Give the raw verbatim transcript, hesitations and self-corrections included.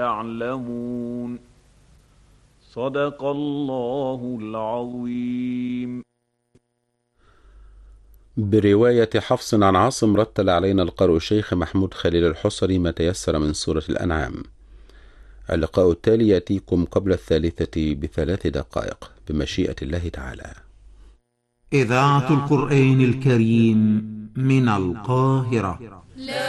يعلمون. صدق الله العظيم. برواية حفص عن عاصم رتل علينا القارئ الشيخ محمود خليل الحصري ما تيسر من سورة الأنعام. اللقاء التالي يأتيكم قبل الثالثة بثلاث دقائق بمشيئة الله تعالى. إذاعة القرآن الكريم من القاهرة.